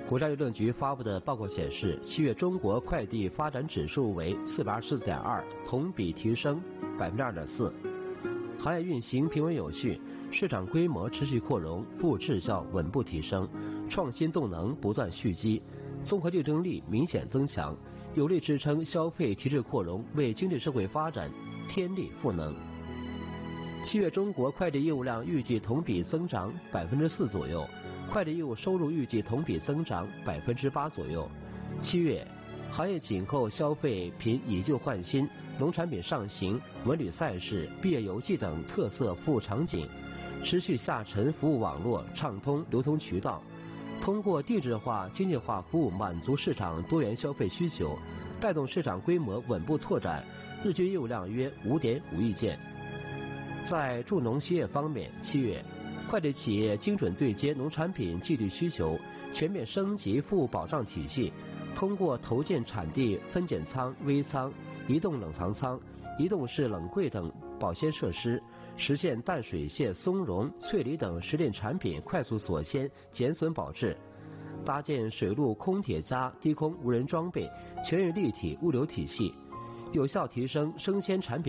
国家邮政局发布的报告显示，7月中国快递发展指数为424.2，同比提升2.4%。行业运行平稳有序，市场规模持续扩容，服务质效稳步提升，创新动能不断蓄积，综合竞争力明显增强，有力支撑消费提质扩容，为经济社会发展添力赋能。7月中国快递业务量预计同比增长4%左右，快递业务收入预计同比增长8%左右。7月，行业紧扣消费品以旧换新、农产品上行、文旅赛事、毕业游记等特色服务场景，持续下沉服务网络，畅通流通渠道，通过定制化、精细化服务满足市场多元消费需求，带动市场规模稳步拓展，日均业务量约5.5亿件。在助农兴业方面，7月，快递企业精准对接农产品季度需求，全面升级服务保障体系，通过投建产地分拣仓、微仓、移动冷藏仓、移动式冷柜等保鲜设施，实现淡水蟹、松茸、脆梨等时令产品快速锁鲜、减损保质，搭建水陆空铁加低空无人装备全域立体物流体系，有效提升生鲜产品